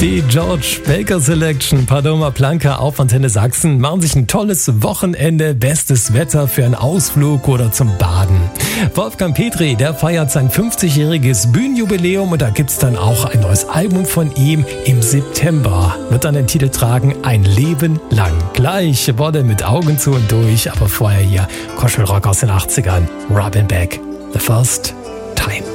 Die George Baker Selection, Paloma Blanca auf Antenne Sachsen, machen sich ein tolles Wochenende, bestes Wetter für einen Ausflug oder zum Baden. Wolfgang Petri, der feiert sein 50-jähriges Bühnenjubiläum und da gibt's dann auch ein neues Album von ihm im September. Wird dann den Titel tragen, Ein Leben lang. Gleich wurde mit Augen zu und durch, aber vorher hier Kuschelrock aus den 80ern, Robin Beck, The First Time.